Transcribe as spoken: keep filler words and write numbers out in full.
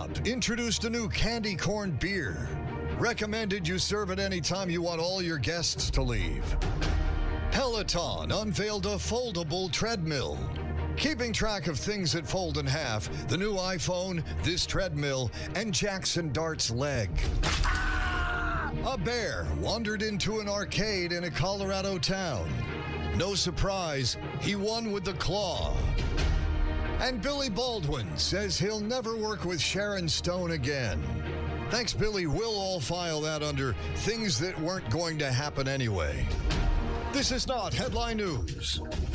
Up introduced a new candy corn beer. Recommended you serve it anytime you want all your guests to leave. Peloton unveiled a foldable treadmill. Keeping track of things that fold in half, the new iPhone, this treadmill, and Jackson Dart's leg. A bear wandered into an arcade in a Colorado town. No surprise, he won with the claw. And Billy Baldwin says he'll never work with Sharon Stone again. Thanks, Billy. We'll all file that under things that weren't going to happen anyway. This is not Headline News.